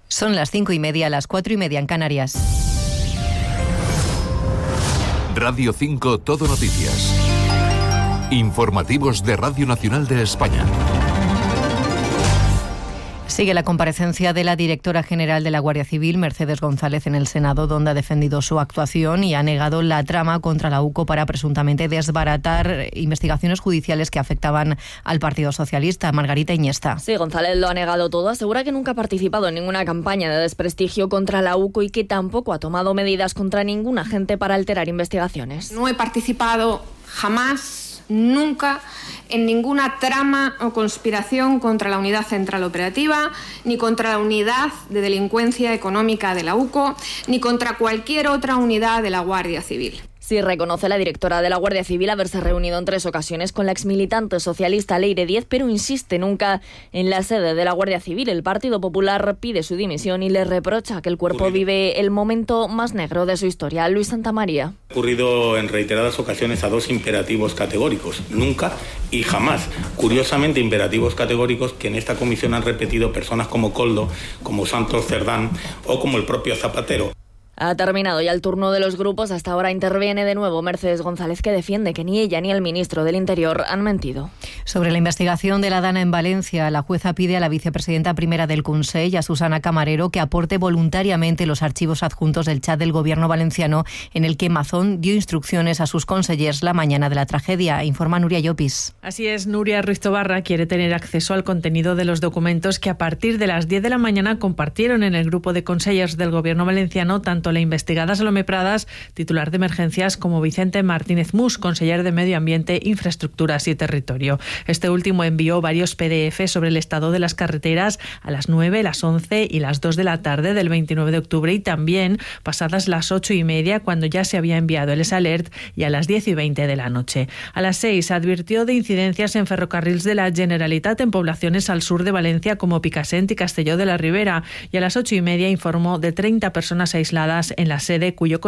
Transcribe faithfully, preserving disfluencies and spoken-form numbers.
Son las cinco y media, las cuatro y media en Canarias. Radio cinco Todo Noticias. Informativos de Radio Nacional de España. Sigue la comparecencia de la directora general de la Guardia Civil, Mercedes González, en el Senado, donde ha defendido su actuación y ha negado la trama contra la U C O para presuntamente desbaratar investigaciones judiciales que afectaban al Partido Socialista. Margarita Iniesta. Sí, González lo ha negado todo. Asegura que nunca ha participado en ninguna campaña de desprestigio contra la U C O y que tampoco ha tomado medidas contra ningún agente para alterar investigaciones. No he participado jamás, nunca, en ninguna trama o conspiración contra la Unidad Central Operativa, ni contra la Unidad de Delincuencia Económica de la U C O, ni contra cualquier otra unidad de la Guardia Civil. Sí, reconoce la directora de la Guardia Civil haberse reunido en tres ocasiones con la exmilitante socialista Leire Díez, pero insiste nunca en la sede de la Guardia Civil. El Partido Popular pide su dimisión y le reprocha que el cuerpo ocurrido. vive el momento más negro de su historia. Luis Santamaría. Ha ocurrido en reiteradas ocasiones a dos imperativos categóricos, nunca y jamás. Curiosamente, imperativos categóricos que en esta comisión han repetido personas como Koldo, como Santos Cerdán o como el propio Zapatero. Ha terminado ya el turno de los grupos. Hasta ahora interviene de nuevo Mercedes González, que defiende que ni ella ni el ministro del Interior han mentido. Sobre la investigación de la Dana en Valencia, la jueza pide a la vicepresidenta primera del Consell, a Susana Camarero, que aporte voluntariamente los archivos adjuntos del chat del gobierno valenciano en el que Mazón dio instrucciones a sus consellers la mañana de la tragedia. Informa Nuria Llopis. Así es, Nuria Ruiz Tobarra quiere tener acceso al contenido de los documentos que a partir de las diez de la mañana compartieron en el grupo de consellers del gobierno valenciano tanto la investigada Salomé Pradas, titular de emergencias, como Vicente Martínez Mus, conseller de Medio Ambiente, Infraestructuras y Territorio. Este último envió varios P D F sobre el estado de las carreteras a las nueve, las once y las dos de la tarde del veintinueve de octubre y también pasadas las ocho y media, cuando ya se había enviado el S-Alert, y a las diez y veinte de la noche. A las seis advirtió de incidencias en ferrocarrils de la Generalitat en poblaciones al sur de Valencia como Picassent y Castelló de la Ribera, y a las ocho y media informó de treinta personas aisladas en la sede cuyo